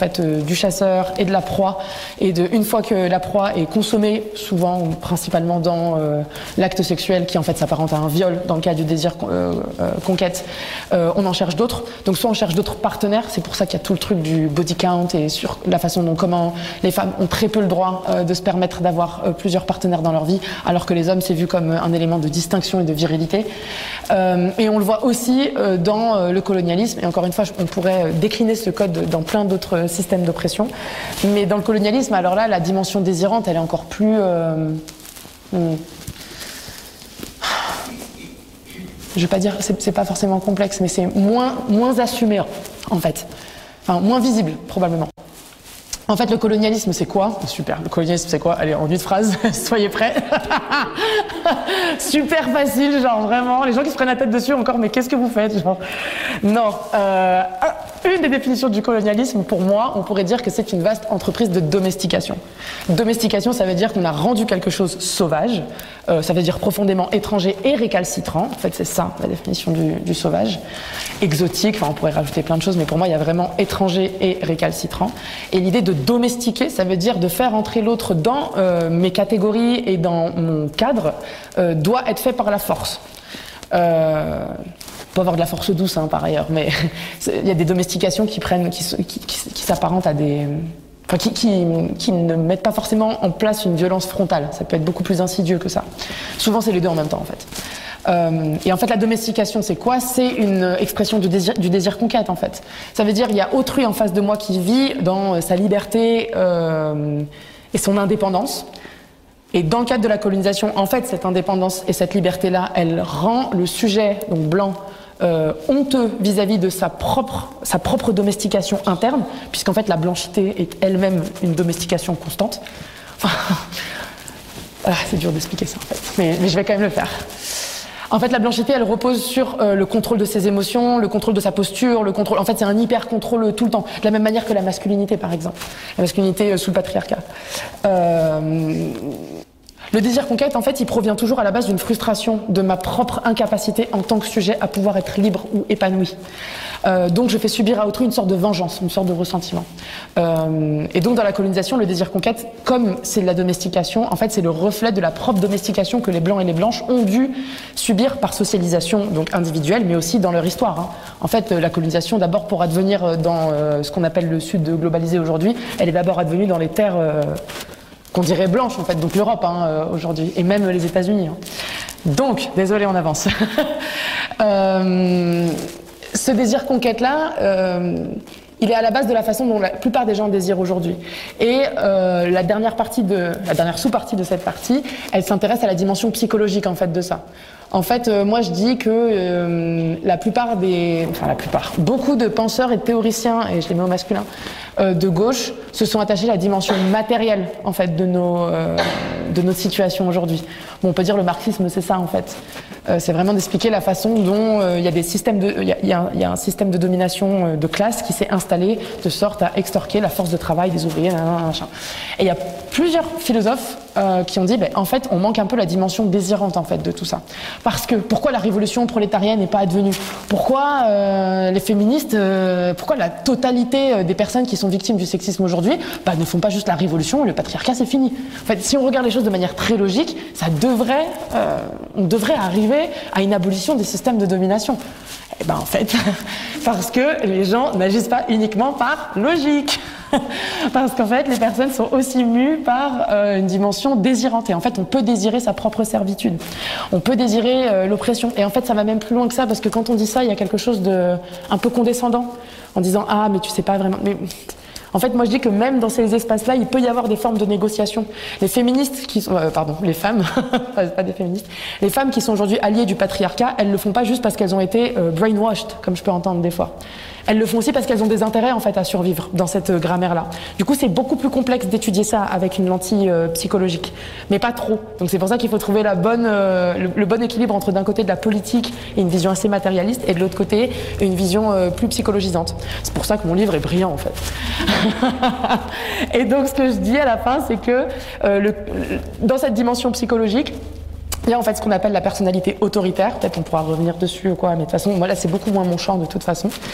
du chasseur et de la proie, et une fois que la proie est consommée, souvent ou principalement dans l'acte sexuel qui en fait s'apparente à un viol dans le cas du désir conquête, on en cherche d'autres. Donc soit on cherche d'autres partenaires, c'est pour ça qu'il y a tout le truc du body count et sur la façon dont comment les femmes ont très peu le droit de se permettre d'avoir plusieurs partenaires dans leur vie, alors que les hommes c'est vu comme un élément de distinction et de virilité. Et on le voit aussi dans le colonialisme, et encore une fois on pourrait décliner ce code dans plein d'autres système d'oppression, mais dans le colonialisme, alors là, la dimension désirante, elle est encore plus... je vais pas dire, c'est pas forcément complexe, mais c'est moins assumé, en fait. Enfin, moins visible, probablement. En fait, le colonialisme, c'est quoi? Super, le colonialisme, c'est quoi? Allez, en une phrase, soyez prêts. Super facile, genre, vraiment. Les gens qui se prennent la tête dessus encore, mais qu'est-ce que vous faites, genre? Non. Une des définitions du colonialisme, pour moi, on pourrait dire que c'est une vaste entreprise de domestication. Domestication, ça veut dire qu'on a rendu quelque chose sauvage, ça veut dire profondément étranger et récalcitrant. En fait, c'est ça, la définition du sauvage. Exotique, enfin, on pourrait rajouter plein de choses, mais pour moi, il y a vraiment étranger et récalcitrant. Et l'idée de domestiquer, ça veut dire de faire entrer l'autre dans mes catégories et dans mon cadre, doit être fait par la force. Peut avoir de la force douce, hein, par ailleurs, mais il y a des domestications qui s'apparentent à des... Enfin, qui ne mettent pas forcément en place une violence frontale. Ça peut être beaucoup plus insidieux que ça. Souvent, c'est les deux en même temps, en fait. Et en fait, la domestication, c'est quoi? C'est une expression du désir conquête, en fait. Ça veut dire il y a autrui en face de moi qui vit dans sa liberté et son indépendance. Et dans le cadre de la colonisation, en fait, cette indépendance et cette liberté-là, elle rend le sujet, donc blanc, honteux vis-à-vis de sa propre domestication interne, puisqu'en fait, la blanchité est elle-même une domestication constante. C'est dur d'expliquer ça, en fait, mais je vais quand même le faire. En fait, la blanchité, elle repose sur le contrôle de ses émotions, le contrôle de sa posture, le contrôle... En fait, c'est un hyper-contrôle tout le temps. De la même manière que la masculinité, par exemple. La masculinité sous le patriarcat. Le désir conquête, en fait, il provient toujours à la base d'une frustration de ma propre incapacité en tant que sujet à pouvoir être libre ou épanoui. Donc je fais subir à autrui une sorte de vengeance, une sorte de ressentiment. Et donc dans la colonisation, le désir conquête, comme c'est de la domestication, en fait c'est le reflet de la propre domestication que les blancs et les blanches ont dû subir par socialisation, donc individuelle, mais aussi dans leur histoire. Hein. En fait, la colonisation, d'abord pour advenir dans ce qu'on appelle le sud globalisé aujourd'hui, elle est d'abord advenue dans les terres... qu'on dirait blanche en fait, donc l'Europe hein, aujourd'hui, et même les États-Unis. Hein. Donc, désolé, on avance. Ce désir conquête-là, il est à la base de la façon dont la plupart des gens désirent aujourd'hui. Et la dernière sous-partie de cette partie, elle s'intéresse à la dimension psychologique en fait de ça. En fait, moi je dis que beaucoup de penseurs et de théoriciens, et je les mets au masculin, de gauche, se sont attachés à la dimension matérielle en fait de notre situation aujourd'hui. Bon, on peut dire le marxisme, c'est ça en fait. C'est vraiment d'expliquer la façon dont il y a des systèmes il y a un système de domination de classe qui s'est installé de sorte à extorquer la force de travail des ouvriers, machin. Et il y a plusieurs philosophes qui ont dit, en fait, on manque un peu la dimension désirante en fait de tout ça. Parce que pourquoi la révolution prolétarienne n'est pas advenue? Pourquoi les féministes, pourquoi la totalité des personnes qui sont victimes du sexisme aujourd'hui, ne font pas juste la révolution, le patriarcat c'est fini. En fait, si on regarde les choses de manière très logique, on devrait arriver à une abolition des systèmes de domination. Et en fait, parce que les gens n'agissent pas uniquement par logique. Parce qu'en fait, les personnes sont aussi mues par une dimension désirante. Et en fait, on peut désirer sa propre servitude. On peut désirer l'oppression. Et en fait, ça va même plus loin que ça, parce que quand on dit ça, il y a quelque chose de un peu condescendant, en disant « Ah, mais tu sais pas vraiment... » Mais en fait, moi je dis que même dans ces espaces-là, il peut y avoir des formes de négociation. Les féministes qui sont... les femmes, pas des féministes. Les femmes qui sont aujourd'hui alliées du patriarcat, elles le font pas juste parce qu'elles ont été brainwashed, comme je peux entendre des fois. Elles le font aussi parce qu'elles ont des intérêts en fait à survivre dans cette grammaire-là. Du coup, c'est beaucoup plus complexe d'étudier ça avec une lentille psychologique, mais pas trop. Donc c'est pour ça qu'il faut trouver le bon équilibre entre d'un côté de la politique et une vision assez matérialiste, et de l'autre côté une vision plus psychologisante. C'est pour ça que mon livre est brillant en fait. Et donc ce que je dis à la fin, c'est que dans cette dimension psychologique, il y a en fait ce qu'on appelle la personnalité autoritaire, peut-être on pourra revenir dessus ou quoi, mais de toute façon, moi là c'est beaucoup moins mon champ de toute façon.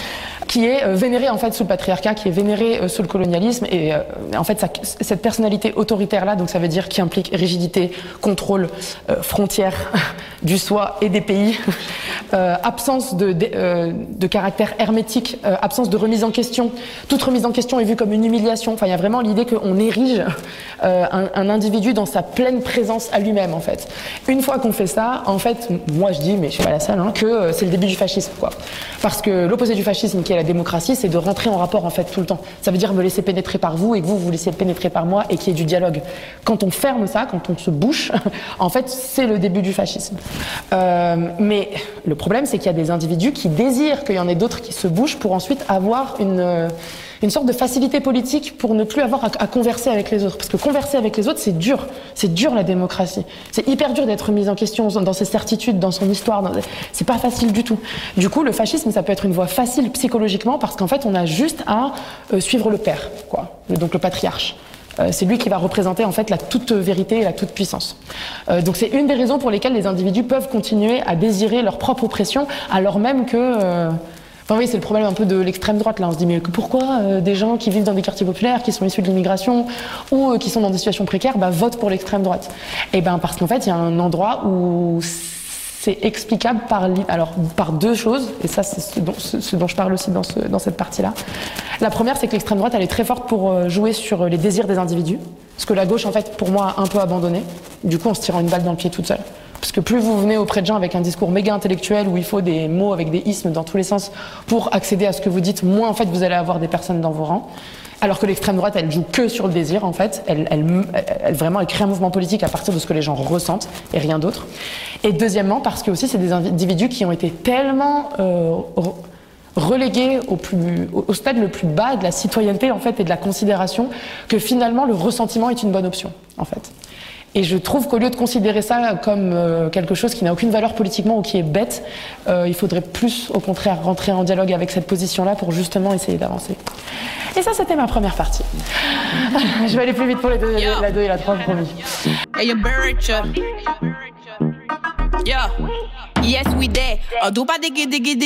qui est vénéré en fait sous le patriarcat, qui est vénéré sous le colonialisme, et en fait cette personnalité autoritaire là, donc ça veut dire qui implique rigidité, contrôle, frontières du soi et des pays, absence de caractère hermétique, absence de remise en question. Toute remise en question est vue comme une humiliation. Enfin, il y a vraiment l'idée qu'on érige un individu dans sa pleine présence à lui-même en fait. Une fois qu'on fait ça, en fait, moi je dis, mais je suis pas la seule, hein, que c'est le début du fascisme, quoi. Parce que l'opposé du fascisme, qui est la démocratie, c'est de rentrer en rapport en fait tout le temps. Ça veut dire me laisser pénétrer par vous et que vous vous laissez pénétrer par moi et qu'il y ait du dialogue. Quand on ferme ça, quand on se bouche, en fait, c'est le début du fascisme. Mais le problème, c'est qu'il y a des individus qui désirent qu'il y en ait d'autres qui se bougent pour ensuite avoir une sorte de facilité politique pour ne plus avoir à converser avec les autres. Parce que converser avec les autres, c'est dur la démocratie. C'est hyper dur d'être mis en question dans ses certitudes, dans son histoire. C'est pas facile du tout. Du coup, le fascisme, ça peut être une voie facile psychologiquement parce qu'en fait, on a juste à suivre le père, quoi. Donc le patriarche. C'est lui qui va représenter en fait la toute vérité et la toute puissance. Donc c'est une des raisons pour lesquelles les individus peuvent continuer à désirer leur propre oppression, alors même que... Enfin oui, c'est le problème un peu de l'extrême droite là. On se dit mais pourquoi des gens qui vivent dans des quartiers populaires, qui sont issus de l'immigration ou qui sont dans des situations précaires, votent pour l'extrême droite? Et parce qu'en fait il y a un endroit où c'est explicable par deux choses, et ça c'est ce dont je parle aussi dans cette partie-là. La première, c'est que l'extrême droite elle est très forte pour jouer sur les désirs des individus, ce que la gauche en fait pour moi a un peu abandonné. Du coup, en se tirant une balle dans le pied toute seule. Parce que plus vous venez auprès de gens avec un discours méga intellectuel où il faut des mots avec des ismes dans tous les sens pour accéder à ce que vous dites, moins en fait vous allez avoir des personnes dans vos rangs. Alors que l'extrême droite, elle joue que sur le désir en fait. Elle crée un mouvement politique à partir de ce que les gens ressentent et rien d'autre. Et deuxièmement, parce que aussi c'est des individus qui ont été tellement relégués au stade le plus bas de la citoyenneté en fait et de la considération que finalement le ressentiment est une bonne option en fait. Et je trouve qu'au lieu de considérer ça comme quelque chose qui n'a aucune valeur politiquement ou qui est bête, il faudrait plus, au contraire, rentrer en dialogue avec cette position-là pour justement essayer d'avancer. Et ça, c'était ma première partie. Je vais aller plus vite pour la 2 et la 3, promis. Hey, yes, we there.